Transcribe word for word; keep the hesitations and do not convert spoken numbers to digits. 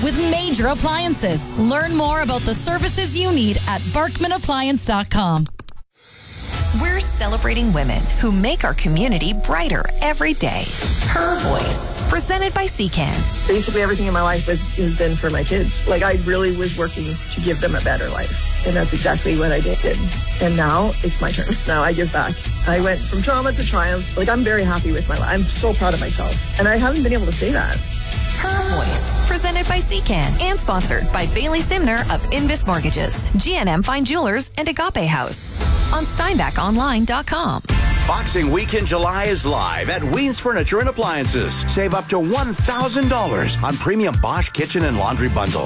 with major appliances. Learn more about the services you need at barkman appliance dot com. We're celebrating women who make our community brighter every day. Her Voice, presented by C C A N. Basically, everything in my life has, has been for my kids. Like, I really was working to give them a better life. And that's exactly what I did. And now it's my turn. Now I give back. I went from trauma to triumph. Like, I'm very happy with my life. I'm so proud of myself. And I haven't been able to say that. Her Voice, presented by C C A N and sponsored by Bailey Simner of Invis Mortgages, G N M Fine Jewelers, and Agape House on steinbach online dot com. Boxing Week in July is live at Ween's Furniture and Appliances. Save up to one thousand dollars on premium Bosch kitchen and laundry bundles.